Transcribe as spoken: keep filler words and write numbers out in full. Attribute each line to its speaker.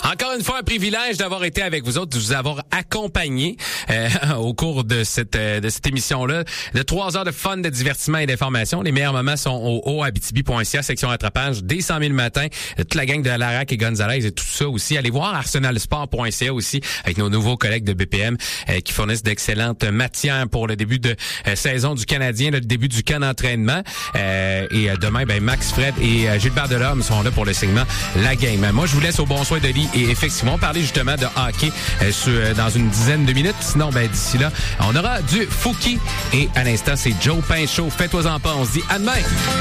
Speaker 1: Encore une fois, un privilège d'avoir été avec vous autres, de vous avoir accompagné euh, au cours de cette euh, de cette émission-là. De trois heures de fun, de divertissement et d'information. Les meilleurs moments sont au haut abitibi point c a, section rattrapage, dès cent mille matin. Toute la gang de Larac et Gonzalez et tout ça aussi. Allez voir arsenal sport point c a aussi, avec nos nouveaux collègues de B P M euh, qui fournissent d'excellentes matières pour le début de euh, saison du Canadien, le début du camp d'entraînement. Euh, et euh, demain, ben Max, Fred et euh, Gilbert Delorme sont là pour le segment La Game. Moi, je vous laisse au bon soin de lit et effectivement, on parlait justement de hockey euh, sur, euh, dans une dizaine de minutes. Sinon, ben d'ici là, on aura du Fouki et à l'instant, c'est Joe Pinchot. Fais-toi-en pas, on se dit à demain!